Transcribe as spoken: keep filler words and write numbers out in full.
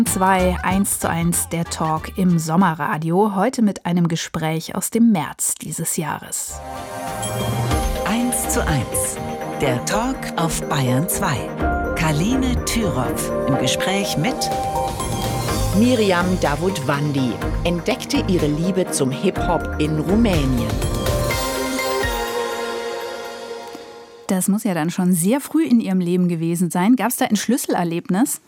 zwei, eins zu eins, der Talk im Sommerradio. Heute mit einem Gespräch aus dem März dieses Jahres. eins zu eins, der Talk auf Bayern zwei. Kaline Thüroff im Gespräch mit Miriam Davutwandi entdeckte ihre Liebe zum Hip-Hop in Rumänien. Das muss ja dann schon sehr früh in Ihrem Leben gewesen sein. Gab es da ein Schlüsselerlebnis?